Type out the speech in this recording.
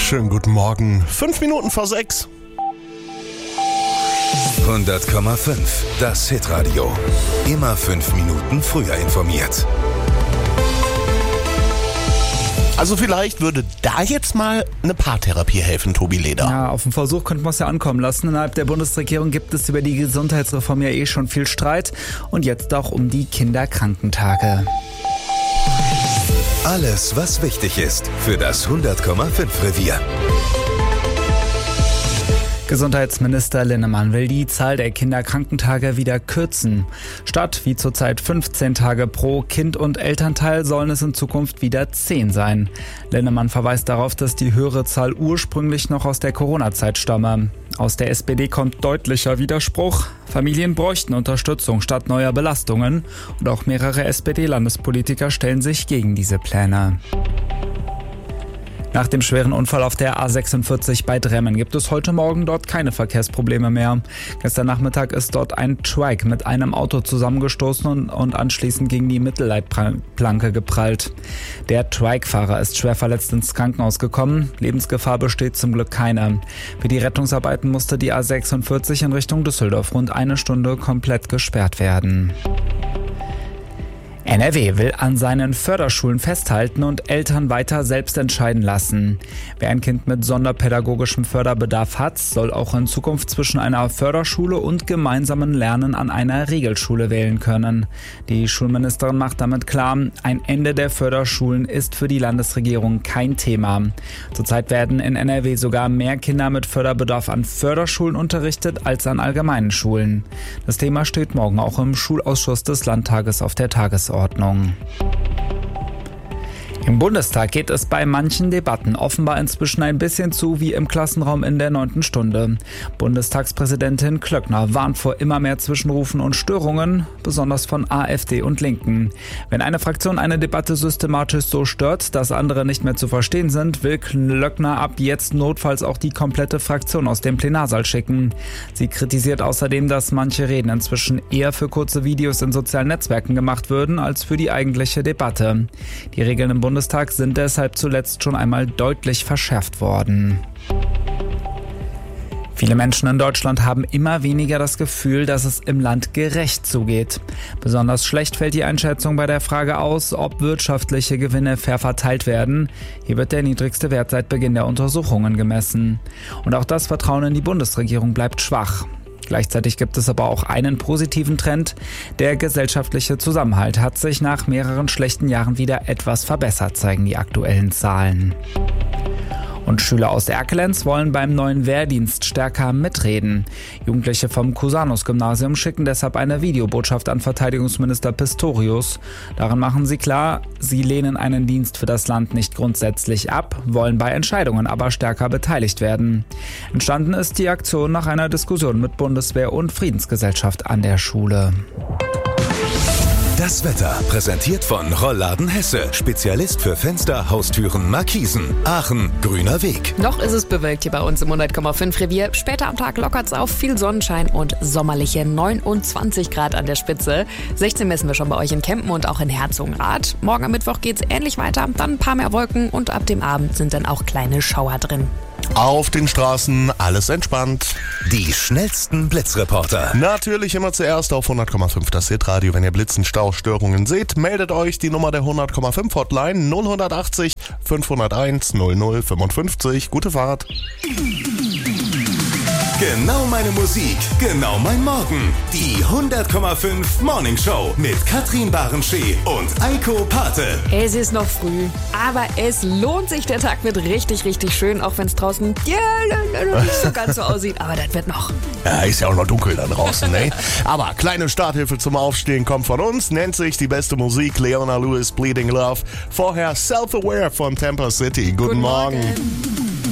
Schönen guten Morgen. 5 Minuten vor 6. 100,5. Das Hitradio. Immer 5 Minuten früher informiert. Also vielleicht würde da jetzt mal eine Paartherapie helfen, Tobi Leder. Ja, auf den Versuch könnte man es ja ankommen lassen. Innerhalb der Bundesregierung gibt es über die Gesundheitsreform ja schon viel Streit. Und jetzt auch um die Kinderkrankentage. Alles, was wichtig ist für das 100,5 Revier. Gesundheitsminister Linnemann will die Zahl der Kinderkrankentage wieder kürzen. Statt wie zurzeit 15 Tage pro Kind und Elternteil sollen es in Zukunft wieder 10 sein. Linnemann verweist darauf, dass die höhere Zahl ursprünglich noch aus der Corona-Zeit stamme. Aus der SPD kommt deutlicher Widerspruch. Familien bräuchten Unterstützung statt neuer Belastungen. Und auch mehrere SPD-Landespolitiker stellen sich gegen diese Pläne. Nach dem schweren Unfall auf der A46 bei Dremmen gibt es heute Morgen dort keine Verkehrsprobleme mehr. Gestern Nachmittag ist dort ein Trike mit einem Auto zusammengestoßen und anschließend gegen die Mittelleitplanke geprallt. Der Trike-Fahrer ist schwer verletzt ins Krankenhaus gekommen. Lebensgefahr besteht zum Glück keine. Für die Rettungsarbeiten musste die A46 in Richtung Düsseldorf rund 1 Stunde komplett gesperrt werden. NRW will an seinen Förderschulen festhalten und Eltern weiter selbst entscheiden lassen. Wer ein Kind mit sonderpädagogischem Förderbedarf hat, soll auch in Zukunft zwischen einer Förderschule und gemeinsamen Lernen an einer Regelschule wählen können. Die Schulministerin macht damit klar, ein Ende der Förderschulen ist für die Landesregierung kein Thema. Zurzeit werden in NRW sogar mehr Kinder mit Förderbedarf an Förderschulen unterrichtet als an allgemeinen Schulen. Das Thema steht morgen auch im Schulausschuss des Landtages auf der Tagesordnung. Im Bundestag geht es bei manchen Debatten offenbar inzwischen ein bisschen zu wie im Klassenraum in der 9. Stunde. Bundestagspräsidentin Klöckner warnt vor immer mehr Zwischenrufen und Störungen, besonders von AfD und Linken. Wenn eine Fraktion eine Debatte systematisch so stört, dass andere nicht mehr zu verstehen sind, will Klöckner ab jetzt notfalls auch die komplette Fraktion aus dem Plenarsaal schicken. Sie kritisiert außerdem, dass manche Reden inzwischen eher für kurze Videos in sozialen Netzwerken gemacht würden, als für die eigentliche Debatte. Die Regeln im Bundestag sind deshalb zuletzt schon einmal deutlich verschärft worden. Viele Menschen in Deutschland haben immer weniger das Gefühl, dass es im Land gerecht zugeht. Besonders schlecht fällt die Einschätzung bei der Frage aus, ob wirtschaftliche Gewinne fair verteilt werden. Hier wird der niedrigste Wert seit Beginn der Untersuchungen gemessen. Und auch das Vertrauen in die Bundesregierung bleibt schwach. Gleichzeitig gibt es aber auch einen positiven Trend. Der gesellschaftliche Zusammenhalt hat sich nach mehreren schlechten Jahren wieder etwas verbessert, zeigen die aktuellen Zahlen. Und Schüler aus Erkelenz wollen beim neuen Wehrdienst stärker mitreden. Jugendliche vom Cusanus-Gymnasium schicken deshalb eine Videobotschaft an Verteidigungsminister Pistorius. Darin machen sie klar, sie lehnen einen Dienst für das Land nicht grundsätzlich ab, wollen bei Entscheidungen aber stärker beteiligt werden. Entstanden ist die Aktion nach einer Diskussion mit Bundeswehr und Friedensgesellschaft an der Schule. Das Wetter präsentiert von Rollladen Hesse. Spezialist für Fenster, Haustüren, Markisen. Aachen, grüner Weg. Noch ist es bewölkt hier bei uns im 100,5 Revier. Später am Tag lockert es auf, viel Sonnenschein und sommerliche 29 Grad an der Spitze. 16 messen wir schon bei euch in Kempen und auch in Herzogenrath. Morgen am Mittwoch geht's ähnlich weiter, dann ein paar mehr Wolken und ab dem Abend sind dann auch kleine Schauer drin. Auf den Straßen alles entspannt. Die schnellsten Blitzreporter. Natürlich immer zuerst auf 100,5 das Hitradio. Wenn ihr Blitzen, Stau, Störungen seht, meldet euch die Nummer der 100,5 Hotline 0180 501 0055. Gute Fahrt. Genau meine Musik, genau mein Morgen. Die 100,5 Morning Show mit Katrin Barenschee und Eiko Pate. Es ist noch früh, aber es lohnt sich. Der Tag wird richtig, richtig schön, auch wenn es draußen nicht so ganz so aussieht. Aber das wird noch. Ja, ist ja auch noch dunkel da draußen, ne? Aber kleine Starthilfe zum Aufstehen kommt von uns. Nennt sich die beste Musik, Leona Lewis, Bleeding Love. Vorher Self-Aware von Tampa City. Guten Morgen.